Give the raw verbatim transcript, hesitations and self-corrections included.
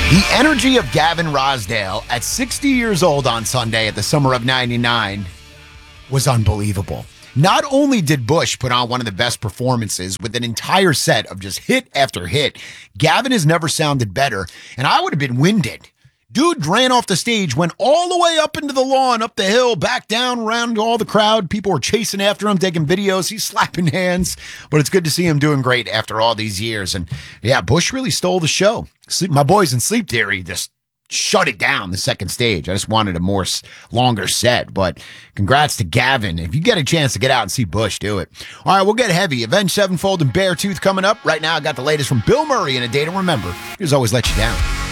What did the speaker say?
The energy of Gavin Rossdale at sixty years old on Sunday at the Summer of ninety-nine was unbelievable. Not only did Bush put on one of the best performances with an entire set of just hit after hit, Gavin has never sounded better, and I would have been winded. Dude ran off the stage, went all the way up into the lawn, up the hill, back down around all the crowd. People were chasing after him, taking videos. He's slapping hands, but it's good to see him doing great after all these years. And yeah, Bush really stole the show. Sleep, my boys in Sleep Theory just shut it down the second stage. I just wanted a more longer set, but congrats to Gavin. If you get a chance to get out and see Bush, do it. All right, we'll get heavy. Avenged Sevenfold and Beartooth coming up. Right now, I got the latest from Bill Murray in A Day to Remember. Here's Always Let You Down.